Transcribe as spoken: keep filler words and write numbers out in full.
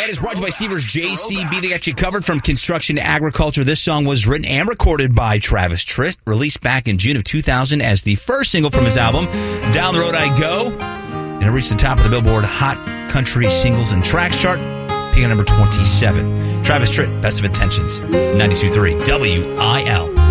And it's brought to you by Seavers J C B. They got you covered from construction to agriculture. This song was written and recorded by Travis Tritt, released back in June of two thousand as the first single from his album, Down the Road I Go. And it reached the top of the Billboard Hot Country Singles and Tracks chart, peaking at number twenty-seven. Travis Tritt, Best of Intentions, ninety-two point three W I L.